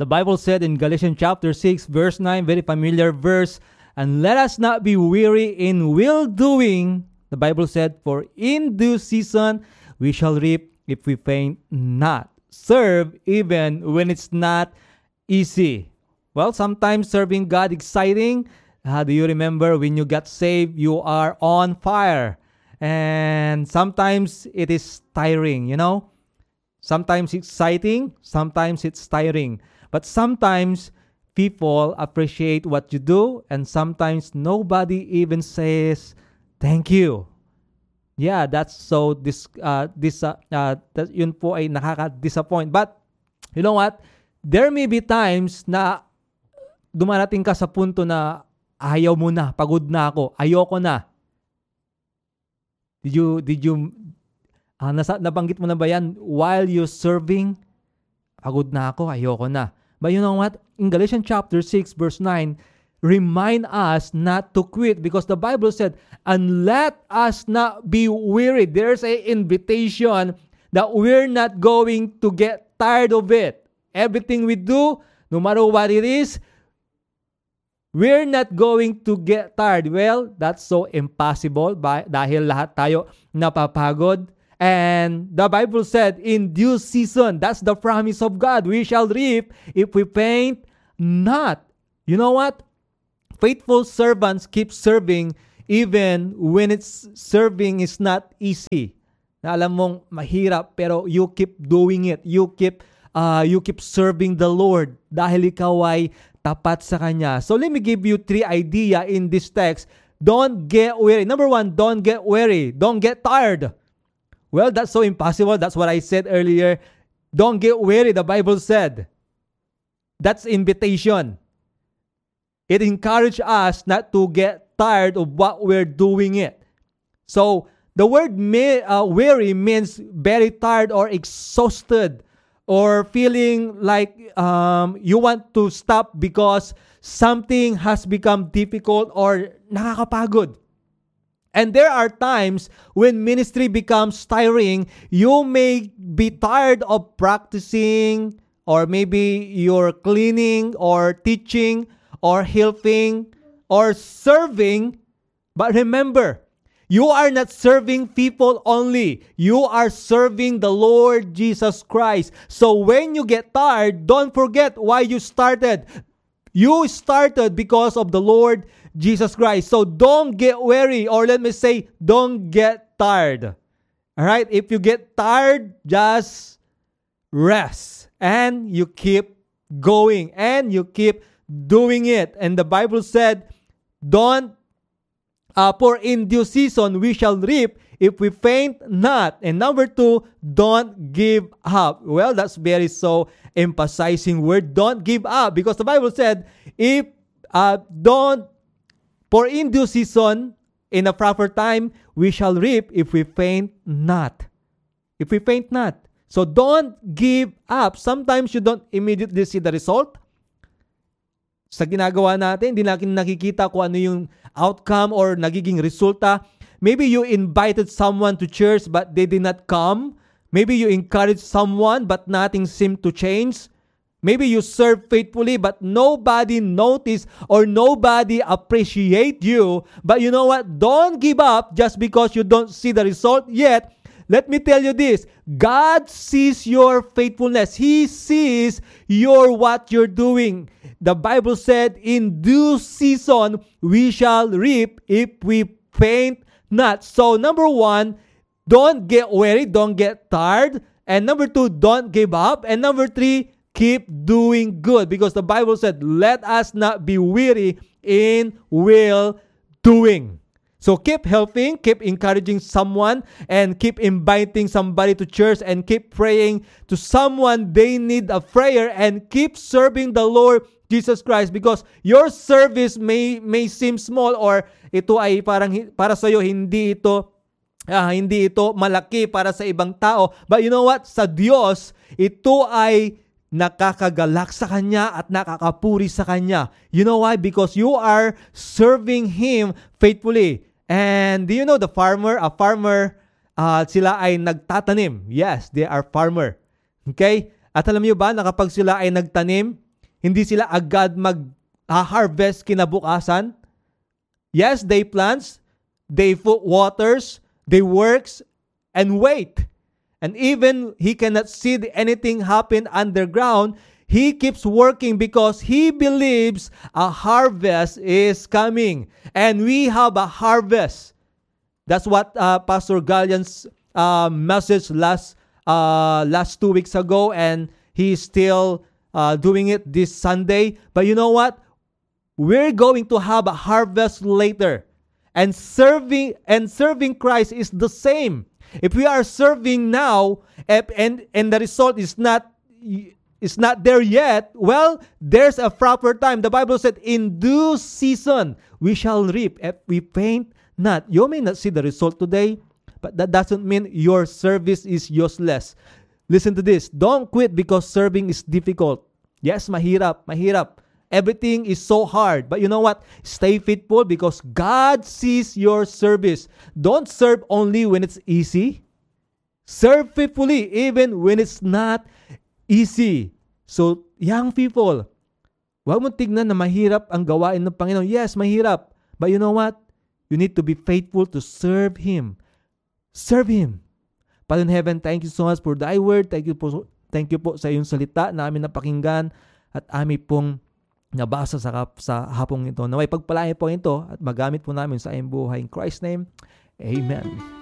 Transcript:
The Bible said in Galatians chapter 6, verse 9, very familiar verse, and let us not be weary in well-doing. The Bible said, for in due season we shall reap if we faint not. Serve even when it's not easy. Well, sometimes serving God exciting. Do you remember when you got saved, you are on fire? And sometimes it is tiring, Sometimes exciting, sometimes it's tiring. But sometimes people appreciate what you do, and sometimes nobody even says thank you. Yeah, that's so yun po ay nakaka-disappoint. But you know what? There may be times na dumarating ka sa punto na ayaw mo na, pagod na ako, ayoko na. Nabanggit mo na ba yan? While you're serving, pagod na ako, ayoko na. But you know what? In Galatians chapter 6, verse 9, remind us not to quit, because the Bible said, and let us not be weary. There's an invitation that we're not going to get tired of it. Everything we do, no matter what it is, we're not going to get tired. Well, that's so impossible dahil lahat tayo napapagod. And the Bible said, in due season, that's the promise of God, we shall reap if we faint not. You know what? Faithful servants keep serving even when serving is not easy. Na alam mong mahirap, pero you keep doing it. You keep serving the Lord dahil ikaw ay tapat sa Kanya. So let me give you 3 ideas in this text. Don't get weary. Number 1, don't get weary. Don't get tired. Well, that's so impossible. That's what I said earlier. Don't get weary, the Bible said. That's invitation. It encourages us not to get tired of what we're doing it. So, the word weary means very tired or exhausted, or feeling like you want to stop because something has become difficult or nakakapagod. And there are times when ministry becomes tiring. You may be tired of practicing, or maybe you're cleaning or teaching or helping or serving. But remember, you are not serving people only. You are serving the Lord Jesus Christ. So when you get tired, don't forget why you started. You started because of the Lord Jesus Christ. So don't get weary, or let me say, don't get tired. All right? If you get tired, just rest. And you keep going. And you keep doing it. And the Bible said, for in due season we shall reap if we faint not. And number 2, don't give up. Well, that's very so emphasizing word. Don't give up, because the Bible said, for in due season, in a proper time, we shall reap if we faint not. If we faint not. So don't give up. Sometimes you don't immediately see the result. Sa ginagawa natin, hindi natin nakikita kung ano yung outcome or nagiging resulta. Maybe you invited someone to church but they did not come. Maybe you encouraged someone but nothing seemed to change. Maybe you serve faithfully but nobody noticed or nobody appreciate you. But you know what? Don't give up just because you don't see the result yet. Let me tell you this. God sees your faithfulness. He sees what you're doing. The Bible said, in due season, we shall reap if we faint not. So number 1, don't get weary, don't get tired. And number 2, don't give up. And number 3, keep doing good, because the Bible said, let us not be weary in well-doing. So keep helping, keep encouraging someone, and keep inviting somebody to church, and keep praying to someone they need a prayer, and keep serving the Lord Jesus Christ, because your service may seem small, or ito ay parang para sa iyo hindi ito malaki para sa ibang tao. But you know what? Sa Diyos, ito ay nakakagalak sa Kanya at nakakapuri sa Kanya. You know why? Because you are serving Him faithfully. And do you know a farmer, sila ay nagtatanim. Yes, they are farmer. Okay? At alam niyo ba na kapag sila ay nagtanim, Hindi sila agad mag-harvest kinabukasan. Yes, they plants, they put waters, they works, and wait. And even he cannot see anything happen underground, he keeps working because he believes a harvest is coming. And we have a harvest. That's what Pastor Gallian's message last 2 weeks ago, and he's still doing it this Sunday. But you know what? We're going to have a harvest later. And serving Christ is the same. If we are serving now and the result is not there yet, well, there's a proper time. The Bible said, in due season we shall reap if we faint not. You may not see the result today, but that doesn't mean your service is useless. Listen to this. Don't quit because serving is difficult. Yes, mahirap. Everything is so hard. But you know what? Stay faithful because God sees your service. Don't serve only when it's easy. Serve faithfully even when it's not easy. So, young people, huwag mo tignan na mahirap ang gawain ng Panginoon. Yes, mahirap. But you know what? You need to be faithful to serve Him. Serve Him. Father in heaven, thank you so much for thy word. Thank you po sa iyong salita na amin napakinggan at amin pong nabasa sa hapong ito. Naway pagpalain po ito at magamit po namin sa iyong buhay. In Christ's name, Amen.